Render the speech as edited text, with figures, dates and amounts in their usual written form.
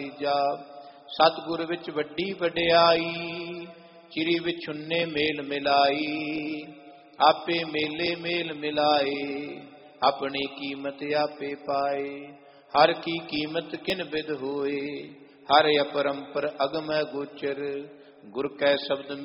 ਤੀਜਾ। ਸਤਿਗੁਰ ਵਿੱਚ ਵੱਡੀ ਵਡਿਆਈ, ਚਿਰੀ ਵਿਛੁੰਨੇ ਮੇਲ ਮਿਲਾਈ। ਆਪੇ ਮੇਲੇ ਮੇਲ ਮਿਲਾਏ, ਆਪਣੀ ਕੀਮਤ ਆਪੇ ਪਾਏ। ਹਰ ਕੀ ਕੀਮਤ ਕਿਨ ਬਿਦ ਹੋਏ, ਹਰ ਅਪਰੰਪਰ ਅਗਮੈ ਗੋਚਰ। ਗੁਰ ਕੈ ਸ਼ਬਦ